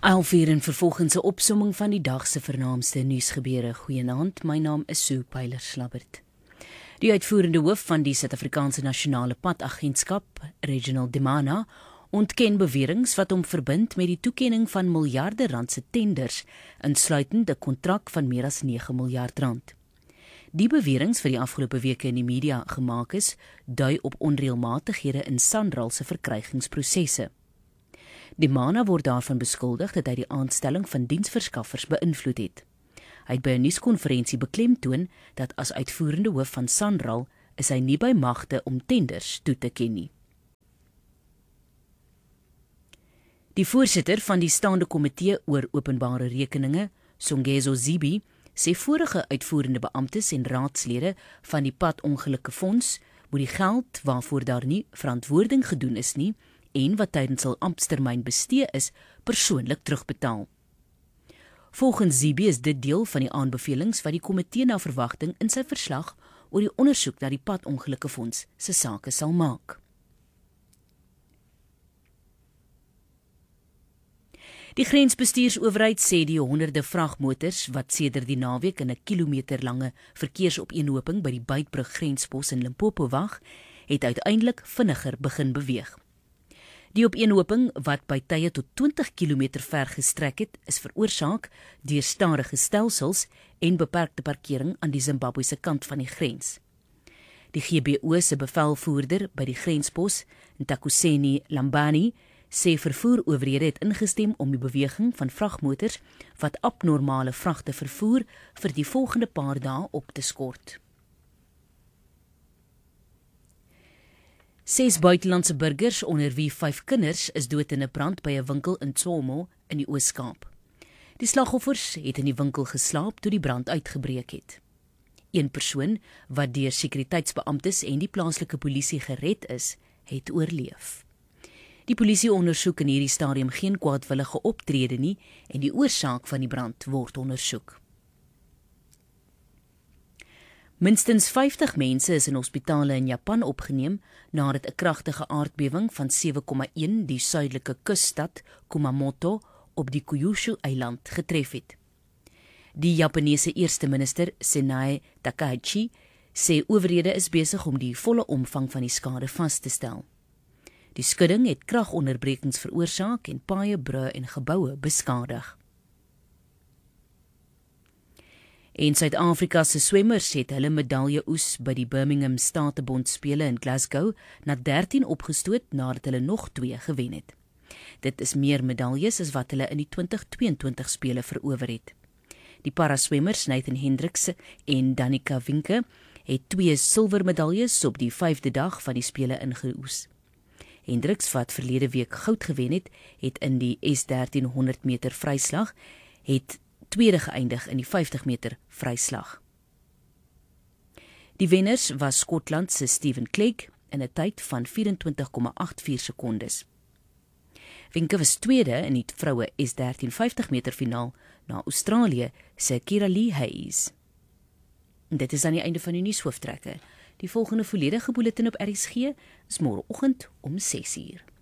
Alweer in vervolgens 'n opsomming van die dag se vernaamste nuusgebeure. Goeienaand, my naam is Sue Pyler-Slabbert. Die uitvoerende hoof van die Suid-Afrikaanse Nasionale Padagentskap, Reginald Dimana, ontken beweringe wat hom verbind met die toekenning van miljarde rand se tenders, insluitend 'n kontrak van meer as 9 miljard rand. Die beweringe wat die afgelope weke in die media gemaak is, dui op onreëlmatighede in SANRAL se verkrygingsprosesse. Dimana word daarvan beskuldig dat hy die aanstelling van diensverskaffers beïnvloed het. Hy het by 'n nuuskonferensie beklemtoon dat as uitvoerende hoof van SANRAL is hy nie by magte om tenders toe te ken nie. Die voorsitter van die staande komitee oor openbare rekeninge, Songezo Zibi, sê vorige uitvoerende beamptes en raadslede van die padongelukkefonds moet die geld waarvoor daar nie verantwoording gedoen is nie en wat tydens hul amptstermyn bestee is, persoonlik terugbetaal. Volgens Zibi is dit deel van die aanbevelings wat die komitee na verwagting in sy verslag oor die ondersoek na die padongelukkefonds se sake sal maak. Die grensbestuursowerheid sê die honderde vragmotors wat sedert die naweek in 'n kilometerlange verkeersopeenhoping by die Beitbrug grenspos in Limpopo wag, het uiteindelik vinniger begin beweeg. Die opeenhoping, wat by tye tot 20 km ver gestrek het, is veroorsaak deur stadige stelsels en beperkte parkering aan die Zimbabwese kant van die grens. Die GBO se bevelvoerder by die grenspos, Ntakuseni Lambani, sê vervoerowerhede het ingestem om die beweging van vragmotors wat abnormale vragte vervoer vir die volgende paar dae op te skort. 6 buitelandse burgers, onder wie 5 kinders, is dood in 'n brand by 'n winkel in Tsomo in die Oos-Kaap. Die slagoffers het in die winkel geslaap toe die brand uitgebreek het. Een persoon, wat deur sekuriteitsbeamptes en die plaaslike polisie gered is, het oorleef. Die polisie ondersoek in hierdie stadium geen kwaadwillige optrede nie en die oorsaak van die brand word ondersoek. Minstens 50 mense is in hospitale in Japan opgeneem nadat 'n kragtige aardbewing van 7,1 die suidelike kusstad Kumamoto op die Kyushu-eiland getref het. Die Japaneese eerste minister Sanae Takaichi sê owerhede is besig om die volle omvang van die skade vas te stel. Die skudding het kragonderbrekings veroorsaak en paaie, brûe en geboue beskadig. En Suid-Afrika se swemmers het hulle medaljeoes by die Birmingham Statebond spele in Glasgow na 13 opgestoot nadat hulle nog 2 gewen het. Dit is meer medaljes as wat hulle in die 2022 spele verower het. Die paraswemmers Nathan Hendricks en Danica Vinke het 2 silwermedaljes op die 5de dag van die spele ingeoes. Hendricks, wat verlede week goud gewen het in die S13 100 meter vryslag, het tweede geëindig in die 50 meter vryslag. Die wenners was Skotland se Stephen Clegg in 'n tyd van 24,84 sekondes. Vinke was tweede in die vroue S13 50 meter finaal na Australië se Kira-Lee Hayes. En dit is aan die einde van die nuushooftrekke. Die volgende volledige bulletin op RSG is môreoggend om 6 uur.